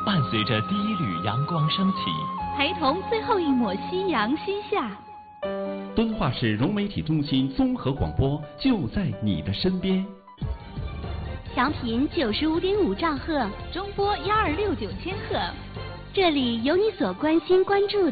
伴随着第一缕阳光升起， 陪同最后一抹夕阳西下。 敦化市融媒体中心综合广播就在你的身边。 调频95.5兆赫， 中波1269千赫， 这里有你所关心关注的。